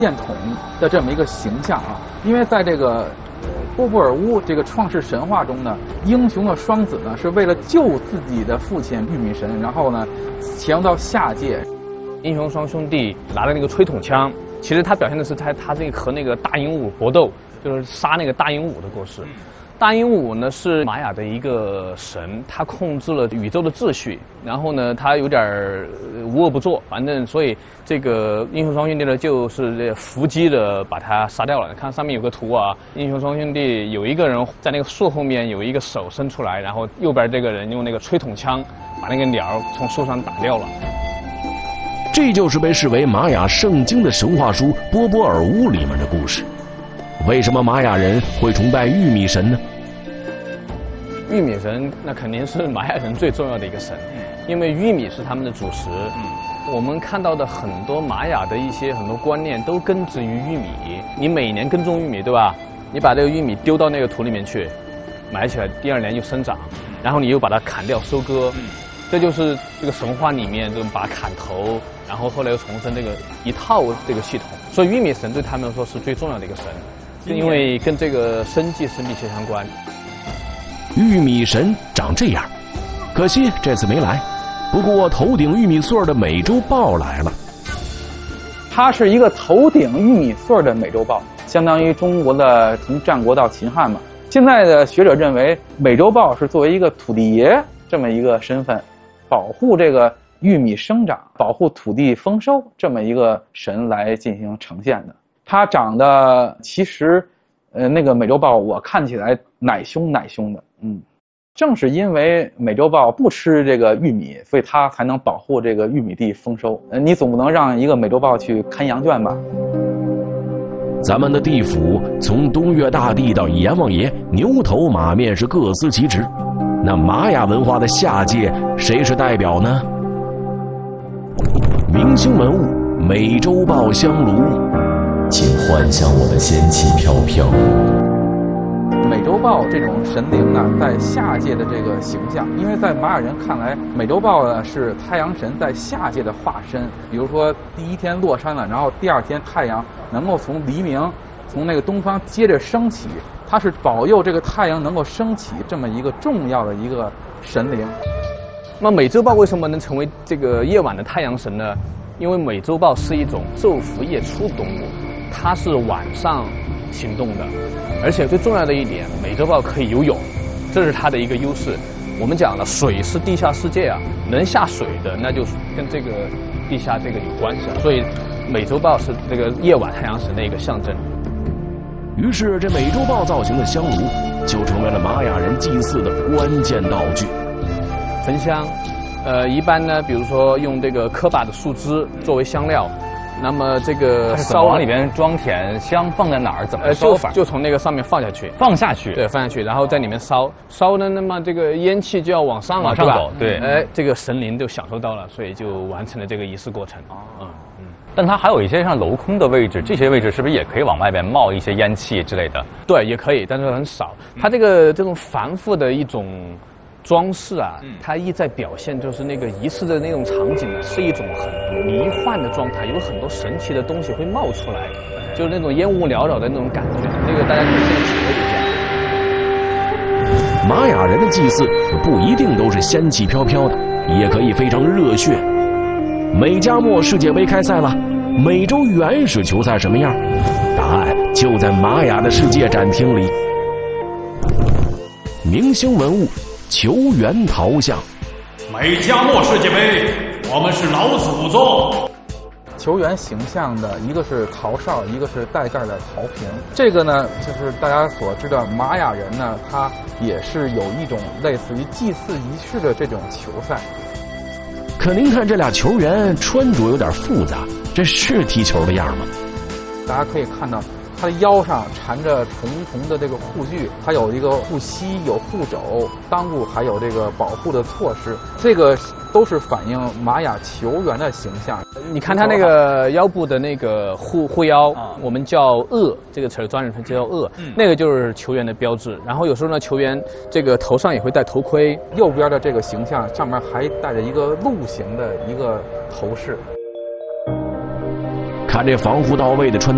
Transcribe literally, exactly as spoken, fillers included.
剑统的这么一个形象啊。因为在这个波波尔乌这个创世神话中呢，英雄的双子呢是为了救自己的父亲玉米神，然后呢前往到下界。 英雄双兄弟拿着那个吹筒枪，其实他表现的是他他这个和那个大鹦鹉搏斗，就是杀那个大鹦鹉的故事。大鹦鹉呢是玛雅的一个神，他控制了宇宙的秩序，然后呢他有点无恶不作，反正所以这个英雄双兄弟呢就是伏击的把他杀掉了。看上面有个图啊，英雄双兄弟有一个人在那个树后面有一个手伸出来，然后右边这个人用那个吹筒枪把那个鸟从树上打掉了。 这就是被视为玛雅圣经的神话书《波波尔乌》里面的故事。为什么玛雅人会崇拜玉米神呢？ 玉米神那肯定是玛雅人最重要的一个神，因为玉米是他们的主食。我们看到的很多玛雅的一些很多观念都根植于玉米。你每年耕种玉米，对吧？你把这个玉米丢到那个土里面去，埋起来，第二年就生长，然后你又把它砍掉收割。这就是这个神话里面这种把砍头，然后后来又重生这个一套这个系统。所以玉米神对他们来说是最重要的一个神，因为跟这个生计是密切相关。 玉米神长这样，可惜这次没来。不过头顶玉米穗的美洲豹来了。 它是一个头顶玉米穗的美洲豹，相当于中国的从战国到秦汉嘛。现在的学者认为，美洲豹是作为一个土地爷这么一个身份，保护这个玉米生长、保护土地丰收这么一个神来进行呈现的。它长得其实，呃，那个美洲豹我看起来奶凶奶凶的，嗯，正是因为美洲豹不吃这个玉米，所以它才能保护这个玉米地丰收。呃，你总不能让一个美洲豹去看羊圈吧？ 咱们的地府从东岳大帝到阎王爷，牛头马面是各司其职。那玛雅文化的下界，谁是代表呢？明星文物美洲豹香炉， 请幻想我的仙气飘飘。 美洲豹这种神灵呢，在下界的这个形象，因为在玛雅人看来，美洲豹呢是太阳神在下界的化身。比如说第一天落山了，然后第二天太阳能够从黎明从那个东方接着升起，它是保佑这个太阳能够升起这么一个重要的一个神灵。 那么美洲豹为什么能成为这个夜晚的太阳神呢？因为美洲豹是一种昼伏夜出的动物，它是晚上行动的，而且最重要的一点，美洲豹可以游泳，这是它的一个优势。我们讲了，水是地下世界啊，能下水的那就跟这个地下这个有关系了，所以美洲豹是这个夜晚太阳神的一个象征。 于是这美洲豹造型的香炉就成为了玛雅人祭祀的关键道具。 焚香，呃，一般呢，比如说用这个柯巴的树枝作为香料，那么这个烧往里边装填，香放在哪儿？怎么烧法？ 呃、就, 就从那个上面放下去， 放下去， 对，放下去，然后在里面烧，烧呢，那么这个烟气就要往上了， 往上走，对， 哎，这个神灵就享受到了，所以就完成了这个仪式过程。 哦，嗯嗯。但它还有一些像镂空的位置，这些位置是不是也可以往外边冒一些烟气之类的？ 对，也可以，但是很少。它这个这种繁复的一种装饰啊，它意在表现就是那个仪式的那种场景呢，是一种很迷幻的状态，有很多神奇的东西会冒出来，就是那种烟雾缭绕的那种感觉。这个大家可以先体会一下。玛雅人的祭祀不一定都是仙气飘飘的，也可以非常热血。美加墨世界杯开赛了，美洲原始球赛什么样？答案就在玛雅的世界展厅里。明星文物球员陶像。 美加墨世界杯，我们是老祖宗。 球员形象的一个是陶哨，一个是带盖的陶瓶。这个呢，就是大家所知道，玛雅人呢，他也是有一种类似于祭祀仪式的这种球赛。 可您看这俩球员穿着有点复杂，这是踢球的样吗？ 大家可以看到他的腰上缠着重重的这个护具，它有一个护膝，有护肘，裆部还有这个保护的措施，这个都是反映玛雅球员的形象。 你看他那个腰部的那个护护腰，啊、我们叫颚，这个词专业叫颚、嗯，那个就是球员的标志。然后有时候呢，球员这个头上也会戴头盔，右边的这个形象上面还带着一个鹿形的一个头饰。 看这防护到位的穿